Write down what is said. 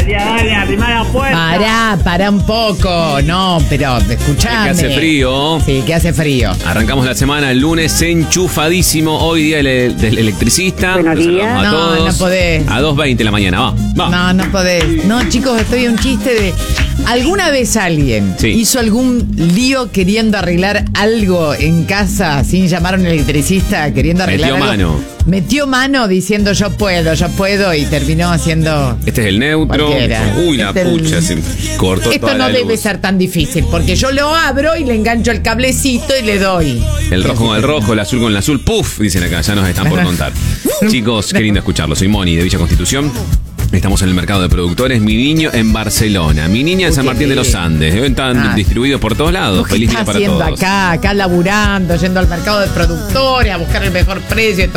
dale, arrimá la puerta. Pará un poco. No, pero escuchame. Que hace frío. Sí, que hace frío. Arrancamos la semana el lunes enchufadísimo. Hoy día del electricista. Buenos Los días. saludamos a todos. No podés. A 2:20 de la mañana, va. No podés. No, chicos, estoy en un chiste de... ¿Alguna vez alguien hizo algún lío queriendo arreglar algo en casa sin llamar a un electricista, queriendo arreglar algo? Metió mano diciendo yo puedo y terminó haciendo... Este es el neutro. Cualquiera. Uy, la pucha, se cortó Esto toda no la debe luz. ser tan difícil, porque yo lo abro y le engancho el cablecito y le doy. El rojo con el rojo, el azul con el azul. ¡Puf! Dicen acá, ya nos están por contar. Chicos, qué lindo escucharlo. Soy Moni de Villa Constitución. Estamos en el mercado de productores. Mi niño en Barcelona. Mi niña en San Martín de los Andes. Están distribuidos por todos lados. Feliz día para todos. ¿Qué está haciendo acá laburando, yendo al mercado de productores a buscar el mejor precio?